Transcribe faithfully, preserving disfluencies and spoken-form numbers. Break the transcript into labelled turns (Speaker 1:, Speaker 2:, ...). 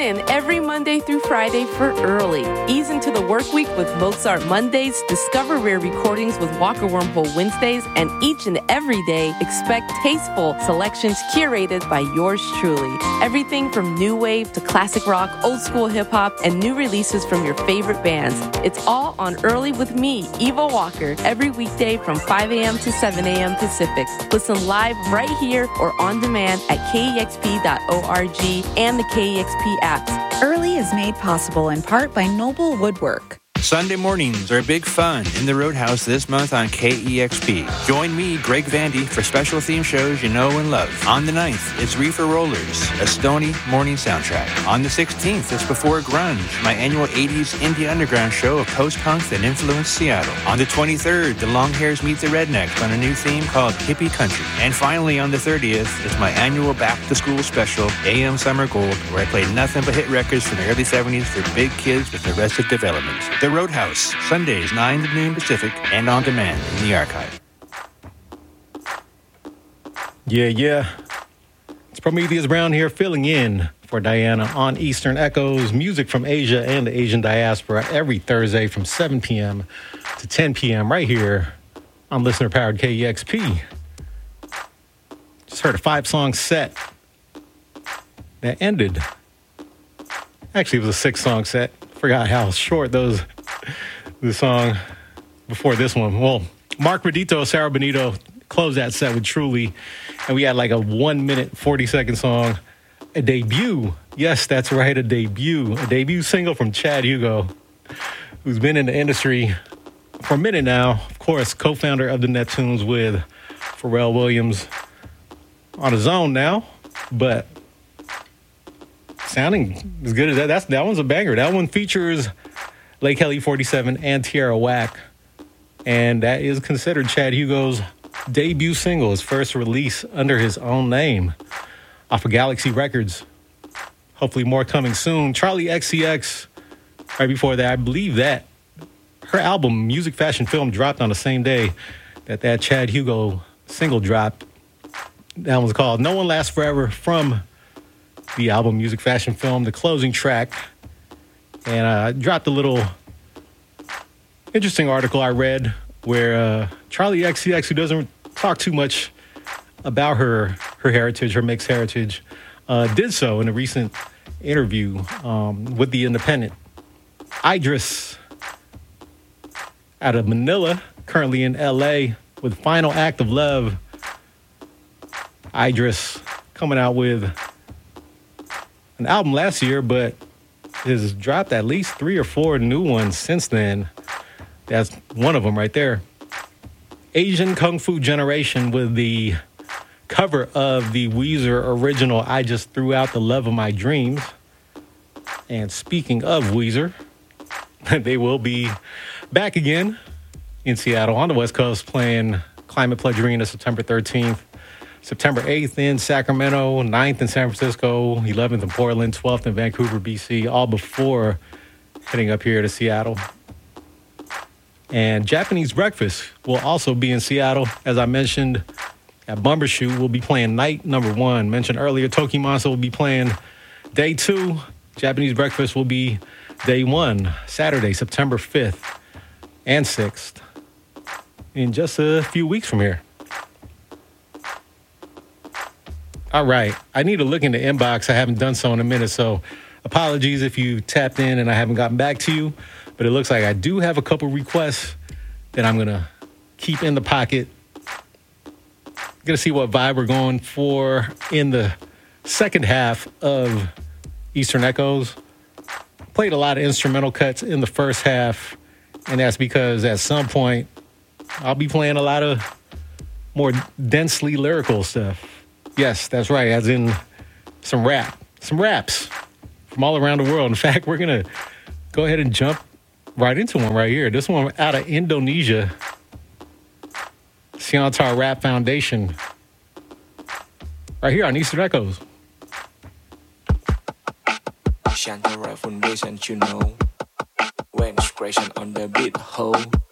Speaker 1: In every Monday through Friday for Early. Ease into the work week with Mozart Mondays, discover rare recordings with Walker Wormhole Wednesdays, and each and every day expect tasteful selections curated by yours truly. Everything from new wave to classic rock, old school hip hop, and new releases from your favorite bands. It's all on Early with me, Eva Walker, every weekday from five a.m. to seven a.m. Pacific. Listen live right here or on demand at K E X P dot org and the K E X P app.
Speaker 2: Early is made possible in part by Noble Woodwork.
Speaker 3: Sunday mornings are big fun in the Roadhouse this month on K E X P. Join me, Greg Vandy, for special theme shows you know and love. On the ninth, it's Reefer Rollers, a Stony morning soundtrack. On the sixteenth, it's Before Grunge, my annual eighties indie underground show of post-punk that influenced Seattle. On the twenty-third, the Longhairs meet the Rednecks on a new theme called Hippie Country. And finally, on the thirtieth, it's my annual back-to-school special, A M Summer Gold, where I play nothing but hit records from the early seventies for big kids with Arrested Development. The Roadhouse, Sundays, nine to noon Pacific, and on demand in the archive.
Speaker 4: Yeah, yeah. It's Prometheus Brown here, filling in for Diana on Eastern Echoes, music from Asia and the Asian diaspora every Thursday from seven p.m. to ten p.m. right here on listener-powered K E X P. Just heard a five-song set that ended. Actually, it was a six-song set. Forgot how short those the song before this one. Well, Mark Rodito, Sarah Benito closed that set with Truly, and we had like a one minute forty second song, a debut. Yes, that's right, a debut, a debut single from Chad Hugo, who's been in the industry for a minute now. Of course, co-founder of the Neptunes with Pharrell Williams on his own now, but sounding as good as that. That's, that one's a banger. That one features Lake Kelly forty-seven and Tierra Whack. And that is considered Chad Hugo's debut single, his first release under his own name off of Galaxy Records. Hopefully more coming soon. Charlie X C X, right before that, I believe that her album, Music Fashion Film, dropped on the same day that that Chad Hugo single dropped. That one's called No One Lasts Forever from the album Music Fashion Film, the closing track. And I uh, dropped a little interesting article I read where uh, Charlie X C X, who doesn't talk too much about her her heritage, her mixed heritage, uh, did so in a recent interview um, with The Independent. Idris, out of Manila, currently in L A with Final Act of Love. Idris coming out with an album last year, but has dropped at least three or four new ones since then. That's one of them right there. Asian Kung Fu Generation with the cover of the Weezer original I Just Threw Out the Love of My Dreams. And speaking of Weezer, they will be back again in Seattle on the West Coast playing Climate Pledge Arena September thirteenth. September eighth in Sacramento, ninth in San Francisco, eleventh in Portland, twelfth in Vancouver, B C, all before heading up here to Seattle. And Japanese Breakfast will also be in Seattle. As I mentioned, at Bumbershoot, we'll be playing night number one. Mentioned earlier, Toki Monster will be playing day two. Japanese Breakfast will be day one, Saturday, September fifth and sixth, in just a few weeks from here. All right. I need to look in the inbox. I haven't done so in a minute, so apologies if you tapped in and I haven't gotten back to you. But it looks like I do have a couple requests that I'm going to keep in the pocket. Going to see what vibe we're going for in the second half of Eastern Echoes. Played a lot of instrumental cuts in the first half, and that's because at some point I'll be playing a lot of more densely lyrical stuff. Yes, that's right, as in some rap, some raps from all around the world. In fact, we're going to go ahead and jump right into one right here. This one out of Indonesia, Siantar Rap Foundation, right here on Eastern Echoes.
Speaker 5: Siantar Rap Foundation, you know, when expression on the beat, ho.